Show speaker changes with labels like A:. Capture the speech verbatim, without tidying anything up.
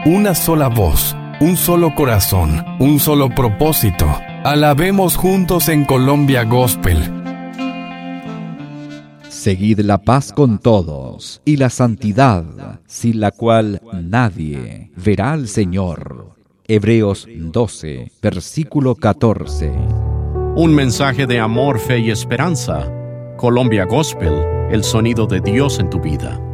A: una sola voz, un solo corazón, un solo propósito. Alabemos juntos en Colombia Gospel.
B: Seguid la paz con todos y la santidad, sin la cual nadie verá al Señor. Hebreos doce, versículo catorce.
C: Un mensaje de amor, fe y esperanza. Colombia Gospel, el sonido de Dios en tu vida.